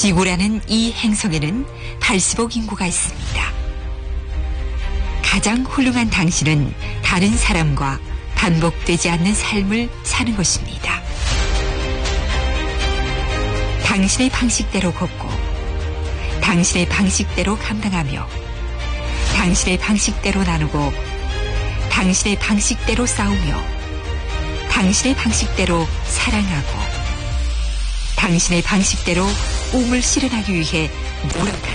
지구라는 이 행성에는 80억 인구가 있습니다. 가장 훌륭한 당신은 다른 사람과 반복되지 않는 삶을 사는 것입니다. 당신의 방식대로 걷고 당신의 방식대로 감당하며 당신의 방식대로 나누고 당신의 방식대로 싸우며 당신의 방식대로 사랑하고 당신의 방식대로 꿈을 실현하기 위해 노력하는